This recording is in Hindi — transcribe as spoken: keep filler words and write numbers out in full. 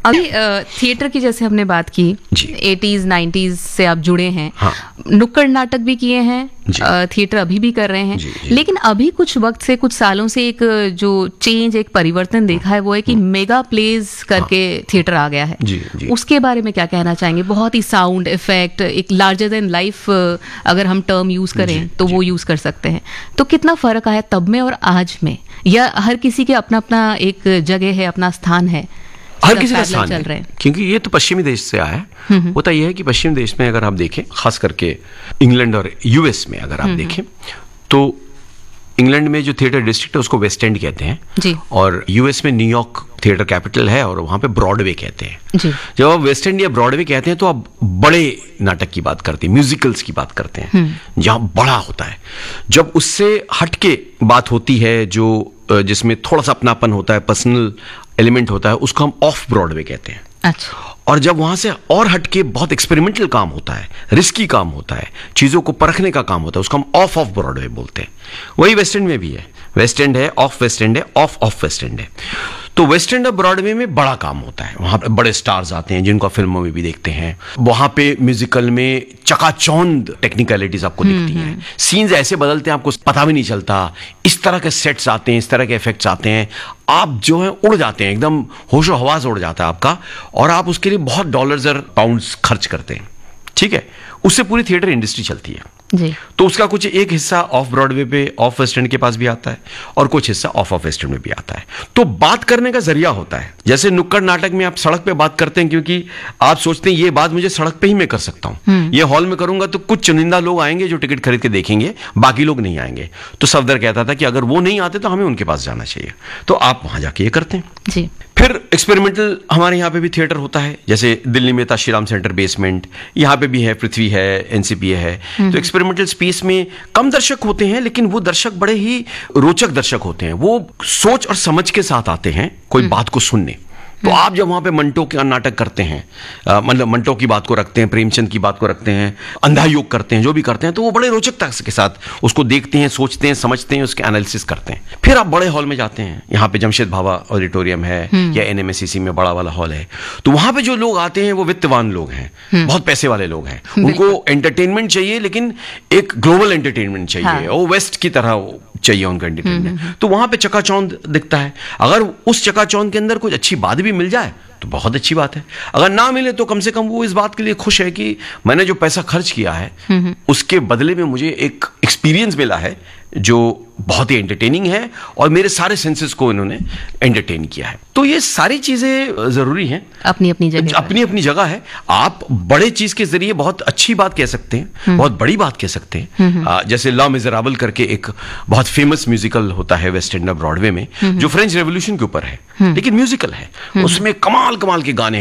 अभी थिएटर की जैसे हमने बात की, एटीज़ नाइंटीज़ से आप जुड़े हैं। हाँ। नुक्कड़ नाटक भी किए हैं, थिएटर अभी भी कर रहे हैं। जी, जी। लेकिन अभी कुछ वक्त से, कुछ सालों से एक जो चेंज, एक परिवर्तन देखा है वो है कि मेगा प्लेज करके हाँ। थिएटर आ गया है। जी, जी। उसके बारे में क्या कहना चाहेंगे? बहुत ही साउंड इफेक्ट, एक लार्जर देन लाइफ अगर हम टर्म यूज करें जी, तो जी। वो यूज कर सकते हैं। तो कितना फर्क आया तब में और आज में, या हर किसी के अपना अपना एक जगह है, अपना स्थान है? हर किसी का स्थान है, क्योंकि ये तो पश्चिमी देश से आया है। होता यह है कि पश्चिमी देश में अगर आप देखें, खास करके इंग्लैंड और यूएस में अगर आप देखें, तो इंग्लैंड में जो थिएटर डिस्ट्रिक्ट है उसको वेस्ट एंड कहते हैं जी। और यूएस में न्यूयॉर्क थिएटर कैपिटल है और वहां पे ब्रॉडवे कहते हैं जी। जब आप वेस्ट एंड या ब्रॉडवे कहते हैं तो आप बड़े नाटक की बात करते हैं, म्यूजिकल्स की बात करते हैं, जहां बड़ा होता है। जब उससे हटके बात होती है, जो जिसमें थोड़ा सा अपनापन होता है, पर्सनल एलिमेंट होता है, उसको हम ऑफ ब्रॉडवे कहते हैं। अच्छा। और जब वहां से और हटके बहुत एक्सपेरिमेंटल काम होता है, रिस्की काम होता है, चीजों को परखने का काम होता है, उसको हम ऑफ ऑफ ब्रॉडवे बोलते हैं। वही वेस्ट एंड में भी है, वेस्ट एंड है, ऑफ वेस्ट एंड है, ऑफ ऑफ वेस्ट एंड है। तो वेस्ट एंड और ब्रॉडवे में बड़ा काम होता है, वहां पे बड़े स्टार्स आते हैं जिनको फिल्मों में भी देखते हैं। वहां पे म्यूजिकल में चकाचौंध टेक्निकलिटीज आपको दिखती हैं, सीन्स ऐसे बदलते हैं आपको पता भी नहीं चलता, इस तरह के सेट्स आते हैं, इस तरह के इफेक्ट्स आते हैं, आप जो है उड़ जाते हैं, एकदम होशो हवास उड़ जाता है आपका, और आप उसके लिए बहुत डॉलर्स और पाउंड्स खर्च करते हैं। ठीक है, उससे पूरी थिएटर इंडस्ट्री चलती है जी। तो उसका कुछ एक हिस्सा ऑफ ब्रॉडवे पे, ऑफ वेस्ट एंड के पास भी आता है, और कुछ हिस्सा ऑफ ऑफ वेस्ट एंड में भी आता है। तो बात करने का जरिया होता है। जैसे नुक्कड़ नाटक में आप सड़क पे बात करते हैं, क्योंकि आप सोचते हैं ये बात मुझे सड़क पे ही मैं कर सकता हूं, ये हॉल में करूंगा तो कुछ चुनिंदा लोग आएंगे जो टिकट खरीद के देखेंगे, बाकी लोग नहीं आएंगे। तो सफदर कहता था कि अगर वो नहीं आते तो हमें उनके पास जाना चाहिए, तो आप वहां जाके ये करते हैं जी। फिर एक्सपेरिमेंटल हमारे यहाँ पे भी थिएटर होता है, जैसे दिल्ली में था श्रीराम सेंटर बेसमेंट, यहाँ पे भी है, पृथ्वी है, एनसीपीए है। तो एक्सपेरिमेंटल स्पेस में कम दर्शक होते हैं, लेकिन वो दर्शक बड़े ही रोचक दर्शक होते हैं। वो सोच और समझ के साथ आते हैं कोई बात को सुनने। तो आप जब वहां पे मंटो का नाटक करते हैं, मतलब मंटो की बात को रखते हैं, प्रेमचंद की बात को रखते हैं, अंधा योग करते हैं, जो भी करते हैं, तो वो बड़े रोचकता के साथ उसको देखते हैं, सोचते हैं, समझते हैं, उसके एनालिसिस करते हैं। फिर आप बड़े हॉल में जाते हैं, यहाँ पे जमशेद भाभा ऑडिटोरियम है या एनएमएससीसी में बड़ा वाला हॉल है, तो वहां पे जो लोग आते हैं वो वित्तवान लोग हैं, बहुत पैसे वाले लोग हैं, उनको एंटरटेनमेंट चाहिए, लेकिन एक ग्लोबल एंटरटेनमेंट चाहिए, वो वेस्ट की तरह चाहिए उनका एंटरटेनमेंट। तो वहां पे चकाचौंध दिखता है। अगर उस चकाचौंध के अंदर कुछ अच्छी बात भी मिल जाए तो बहुत अच्छी बात है, अगर ना मिले तो कम से कम वो इस बात के लिए खुश है कि मैंने जो पैसा खर्च किया है उसके बदले में मुझे एक एक्सपीरियंस मिला है जो बहुत ही एंटरटेनिंग है, और मेरे सारे सेंसेस को इन्होंने एंटरटेन किया है। तो ये सारी चीजें जरूरी हैं, अपनी अपनी जगह अपनी अपनी जगह है। आप बड़े चीज के जरिए बहुत अच्छी बात कह सकते हैं, बहुत बड़ी बात कह सकते हैं। आ, जैसे लॉ मिजराबल करके एक बहुत फेमस म्यूजिकल होता है वेस्ट एंड ब्रॉडवे में, जो फ्रेंच रेवोल्यूशन के ऊपर है, लेकिन म्यूजिकल है, उसमें कमाल कमाल के गाने